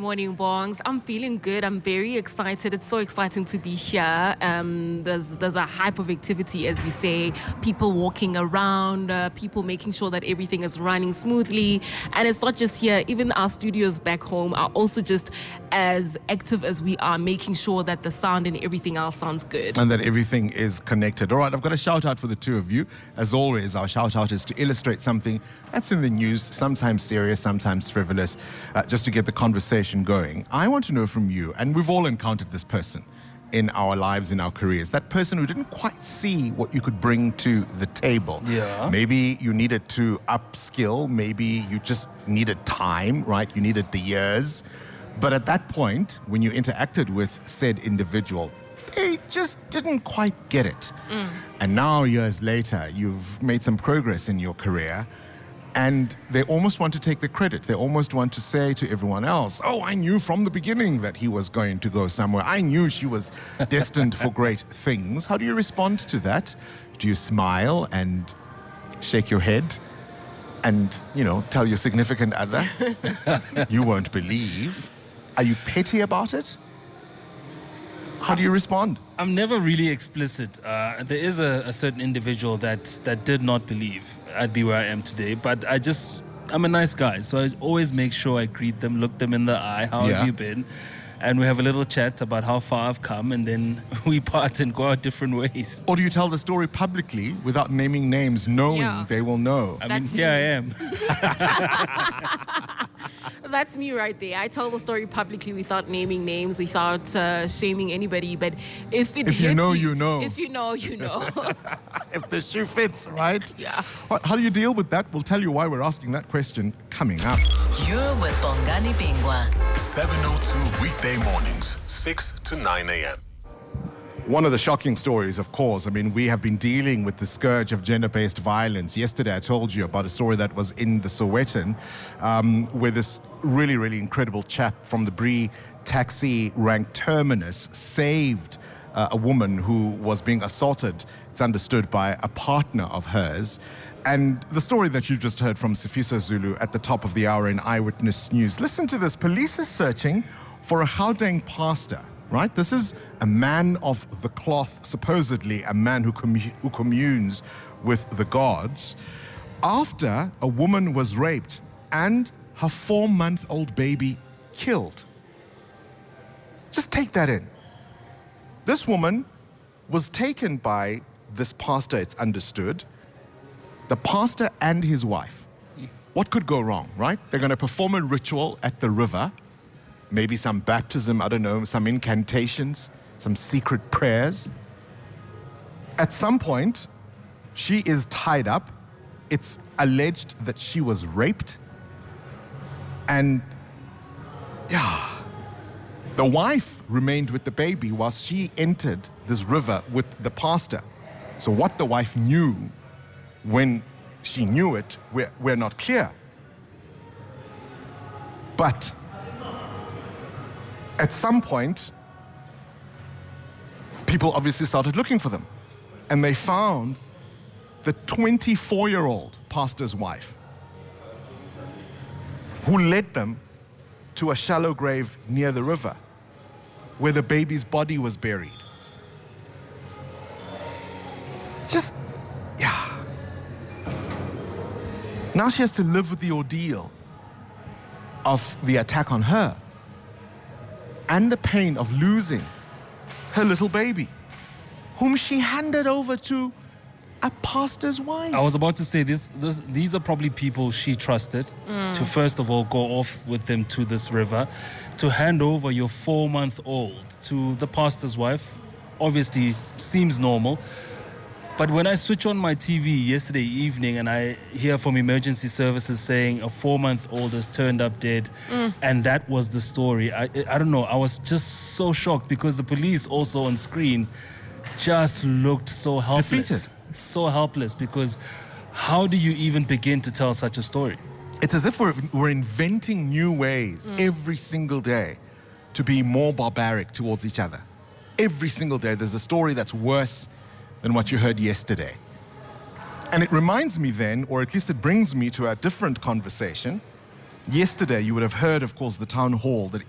morning, Bongs. I'm feeling good. I'm very excited. It's so exciting to be here. There's a hype of activity, as we say. People walking around, people making sure that everything is running smoothly. And it's not just here. Even our studios back home are also just as active as we are, making sure that the sound and everything else sounds good. And that everything is connected. All right, I've got a shout out for the two of you. As always, our shout out is to illustrate something that's in the news, sometimes serious, sometimes frivolous, just to get the conversation going. I want to know from you, and we've all encountered this person in our lives, in our careers, that person who didn't quite see what you could bring to the table. Yeah. Maybe you needed to upskill, maybe you just needed time, right? You needed the years. But at that point, when you interacted with said individual, they just didn't quite get it. And now, years later, you've made some progress in your career, and they almost want to take the credit. They almost want to say to everyone else, oh, I knew from the beginning that he was going to go somewhere. I knew she was destined for great things. How do you respond to that? Do you smile and shake your head and, tell your significant other, you won't believe? Are you petty about it? How do you respond? I'm never really explicit. There is a certain individual that did not believe I'd be where I am today, but I'm a nice guy, so I always make sure I greet them, look them in the eye. How have you been? And we have a little chat about how far I've come, and then we part and go our different ways. Or do you tell the story publicly without naming names, knowing they will know? Here I am. That's me right there. I tell the story publicly without naming names, without shaming anybody. But if you know, you know. If you know, you know. If the shoe fits, right? Yeah. How do you deal with that? We'll tell you why we're asking that question coming up. You're with Bongani Bingwa. 7:02 weekday mornings, 6 to 9 a.m. One of the shocking stories, of course, we have been dealing with the scourge of gender-based violence. Yesterday, I told you about a story that was in the Sowetan, where this really, really incredible chap from the Bree taxi rank terminus saved a woman who was being assaulted, it's understood, by a partner of hers. And the story that you just heard from Sifiso Zulu at the top of the hour in Eyewitness News. Listen to this. Police are searching for a Gauteng pastor, right? This is a man of the cloth, supposedly a man who communes with the gods, after a woman was raped and her 4-month-old baby killed. Just take that in. This woman was taken by this pastor, it's understood, the pastor and his wife. What could go wrong, right? They're going to perform a ritual at the river, maybe some baptism, I don't know, some incantations, some secret prayers. At some point, she is tied up. It's alleged that she was raped. And, the wife remained with the baby while she entered this river with the pastor. So what the wife knew when she knew it, we're not clear. But at some point, people obviously started looking for them. And they found the 24-year-old pastor's wife, who led them to a shallow grave near the river where the baby's body was buried. Now she has to live with the ordeal of the attack on her and the pain of losing her little baby, whom she handed over to a pastor's wife. I was about to say, these are probably people she trusted to first of all go off with them to this river, to hand over your 4-month-old to the pastor's wife. Obviously, seems normal. But when I switch on my TV yesterday evening and I hear from emergency services saying a 4-month-old has turned up dead, and that was the story, I don't know, I was just so shocked because the police also on screen just looked so helpless. Defeated. So helpless, because how do you even begin to tell such a story? It's as if we're inventing new ways every single day to be more barbaric towards each other. Every single day there's a story that's worse than what you heard yesterday. And it reminds me then, or at least it brings me to a different conversation. Yesterday, you would have heard, of course, the town hall that